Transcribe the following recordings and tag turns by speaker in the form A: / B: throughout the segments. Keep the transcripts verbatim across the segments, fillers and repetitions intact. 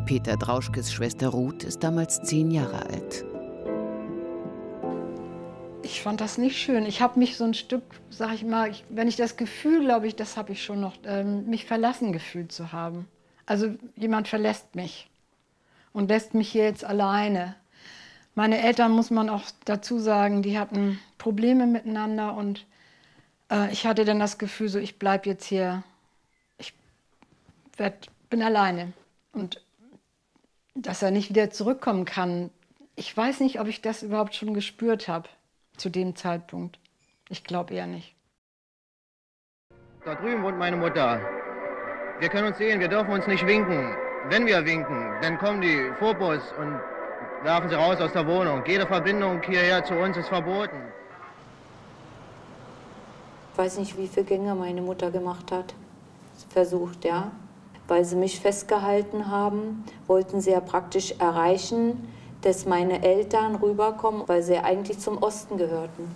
A: Peter Drauschkes Schwester Ruth ist damals zehn Jahre alt.
B: Ich fand das nicht schön. Ich habe mich so ein Stück, sag ich mal, ich, wenn ich das Gefühl, glaube ich, das habe ich schon noch, ähm, mich verlassen gefühlt zu haben. Also jemand verlässt mich und lässt mich hier jetzt alleine. Meine Eltern, muss man auch dazu sagen, die hatten Probleme miteinander und äh, ich hatte dann das Gefühl, so ich bleibe jetzt hier, ich werd, bin alleine. Und dass er nicht wieder zurückkommen kann, ich weiß nicht, ob ich das überhaupt schon gespürt habe zu dem Zeitpunkt. Ich glaube eher nicht.
C: Da drüben wohnt meine Mutter. Wir können uns sehen, wir dürfen uns nicht winken. Wenn wir winken, dann kommen die Phobos und werfen sie raus aus der Wohnung. Jede Verbindung hierher zu uns ist verboten.
D: Ich weiß nicht, wie viele Gänge meine Mutter gemacht hat. Versucht, ja. Weil sie mich festgehalten haben, wollten sie ja praktisch erreichen, dass meine Eltern rüberkommen, weil sie ja eigentlich zum Osten gehörten.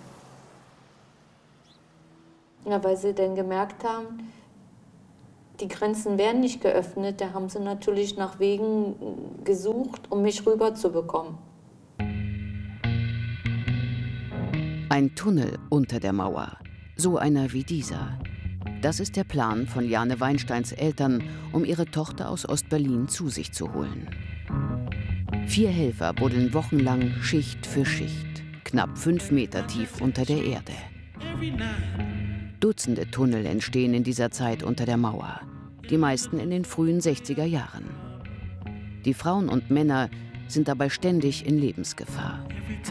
D: Ja, weil sie dann gemerkt haben, die Grenzen werden nicht geöffnet, da haben sie natürlich nach Wegen gesucht, um mich rüberzubekommen.
A: Ein Tunnel unter der Mauer, so einer wie dieser. Das ist der Plan von Liane Weinsteins Eltern, um ihre Tochter aus Ostberlin zu sich zu holen. Vier Helfer buddeln wochenlang Schicht für Schicht, knapp fünf Meter tief unter der Erde. Dutzende Tunnel entstehen in dieser Zeit unter der Mauer, die meisten in den frühen sechziger Jahren. Die Frauen und Männer sind dabei ständig in Lebensgefahr.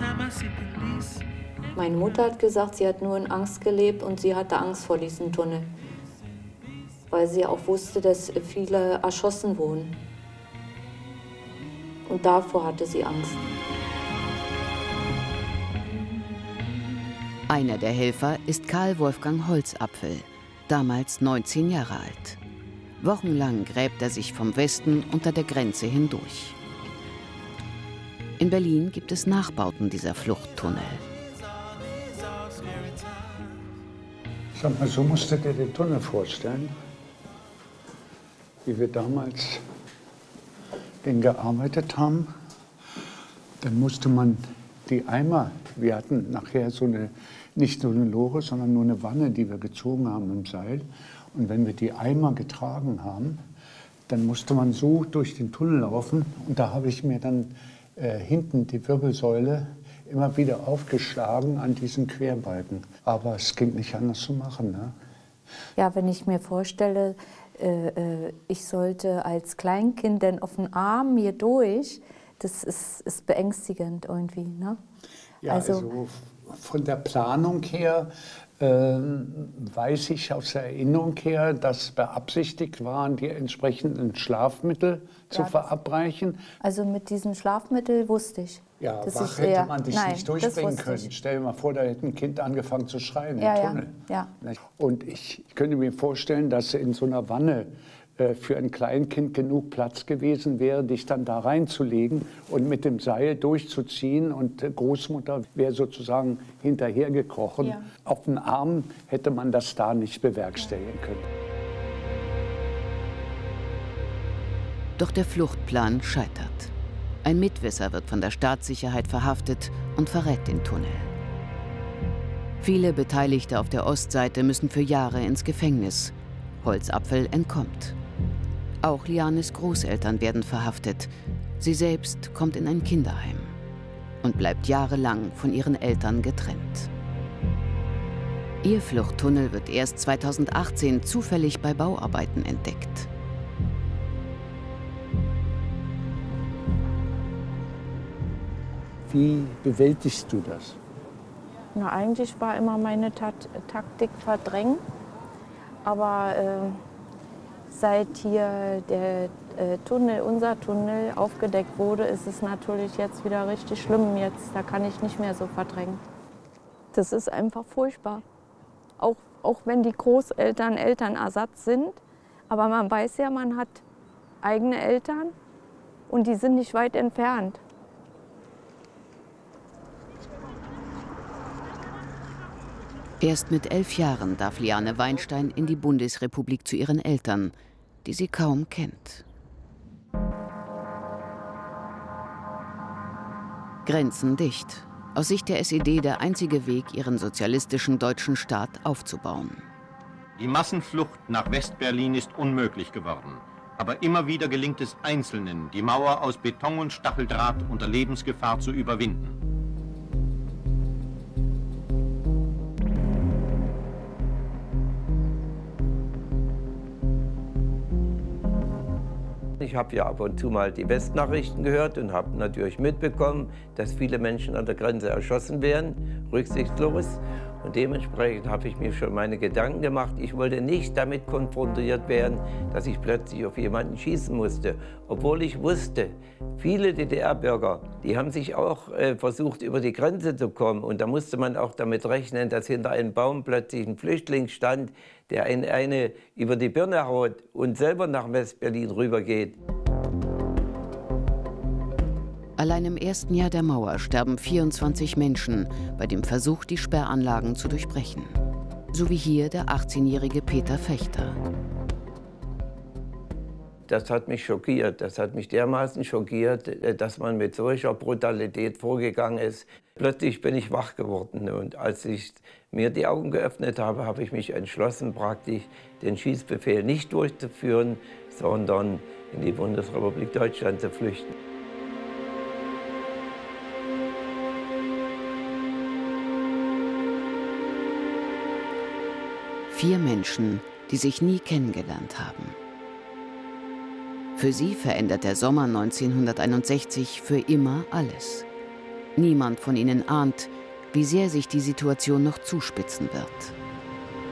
D: Meine Mutter hat gesagt, sie hat nur in Angst gelebt und sie hatte Angst vor diesem Tunnel, weil sie auch wusste, dass viele erschossen wurden. Und davor hatte sie Angst.
A: Einer der Helfer ist Karl Wolfgang Holzapfel, damals neunzehn Jahre alt. Wochenlang gräbt er sich vom Westen unter der Grenze hindurch. In Berlin gibt es Nachbauten dieser Fluchttunnel.
E: Sag mal, so musst du dir den Tunnel vorstellen, wie wir damals den gearbeitet haben. Dann musste man die Eimer, wir hatten nachher so eine, nicht so eine Lore, sondern nur eine Wanne, die wir gezogen haben im Seil. Und wenn wir die Eimer getragen haben, dann musste man so durch den Tunnel laufen. Und da habe ich mir dann äh, hinten die Wirbelsäule immer wieder aufgeschlagen an diesen Querbalken. Aber es ging nicht anders zu machen. Ne?
D: Ja, wenn ich mir vorstelle, äh, äh, ich sollte als Kleinkind dann auf den Arm hier durch, das ist, ist beängstigend irgendwie. Ne?
E: Ja, also, also von der Planung her äh, weiß ich aus der Erinnerung her, dass beabsichtigt waren, die entsprechenden Schlafmittel zu ja, verabreichen.
D: Also mit diesem Schlafmittel wusste ich.
E: Ja, wach hätte man dich nein, nicht durchbringen können. Ich. Stell dir mal vor, da hätte ein Kind angefangen zu schreien
D: ja,
E: im Tunnel.
D: Ja,
E: ja. Und ich könnte mir vorstellen, dass in so einer Wanne äh, für ein Kleinkind genug Platz gewesen wäre, dich dann da reinzulegen und mit dem Seil durchzuziehen. Und Großmutter wäre sozusagen hinterhergekrochen. Ja. Auf den Arm hätte man das da nicht bewerkstelligen können.
A: Doch der Fluchtplan scheitert. Ein Mitwisser wird von der Staatssicherheit verhaftet und verrät den Tunnel. Viele Beteiligte auf der Ostseite müssen für Jahre ins Gefängnis. Holzapfel entkommt. Auch Lianes Großeltern werden verhaftet. Sie selbst kommt in ein Kinderheim und bleibt jahrelang von ihren Eltern getrennt. Ihr Fluchttunnel wird erst zweitausendachtzehn zufällig bei Bauarbeiten entdeckt.
E: Wie bewältigst du das?
F: Na, eigentlich war immer meine Tat Taktik verdrängen. Aber äh, seit hier der äh, Tunnel, unser Tunnel aufgedeckt wurde, ist es natürlich jetzt wieder richtig schlimm. Jetzt, da kann ich nicht mehr so verdrängen. Das ist einfach furchtbar. Auch, auch wenn die Großeltern Elternersatz sind. Aber man weiß ja, man hat eigene Eltern und die sind nicht weit entfernt.
A: Erst mit elf Jahren darf Liane Weinstein in die Bundesrepublik zu ihren Eltern, die sie kaum kennt. Grenzen dicht. Aus Sicht der S E D der einzige Weg, ihren sozialistischen deutschen Staat aufzubauen.
G: Die Massenflucht nach Westberlin ist unmöglich geworden. Aber immer wieder gelingt es Einzelnen, die Mauer aus Beton und Stacheldraht unter Lebensgefahr zu überwinden.
H: Ich habe ja ab und zu mal die Westnachrichten gehört und habe natürlich mitbekommen, dass viele Menschen an der Grenze erschossen werden, rücksichtslos. Und dementsprechend habe ich mir schon meine Gedanken gemacht. Ich wollte nicht damit konfrontiert werden, dass ich plötzlich auf jemanden schießen musste. Obwohl ich wusste, viele D D R-Bürger, die haben sich auch äh, versucht, über die Grenze zu kommen. Und da musste man auch damit rechnen, dass hinter einem Baum plötzlich ein Flüchtling stand, der eine, eine über die Birne haut und selber nach Westberlin rübergeht.
A: Allein im ersten Jahr der Mauer sterben vierundzwanzig Menschen bei dem Versuch, die Sperranlagen zu durchbrechen. So wie hier der achtzehnjährige Peter Fechter.
H: Das hat mich schockiert. Das hat mich dermaßen schockiert, dass man mit solcher Brutalität vorgegangen ist. Plötzlich bin ich wach geworden. Und als ich mir die Augen geöffnet habe, habe ich mich entschlossen, praktisch den Schießbefehl nicht durchzuführen, sondern in die Bundesrepublik Deutschland zu flüchten.
A: Vier Menschen, die sich nie kennengelernt haben. Für sie verändert der Sommer neunzehnhunderteinundsechzig für immer alles. Niemand von ihnen ahnt, wie sehr sich die Situation noch zuspitzen wird.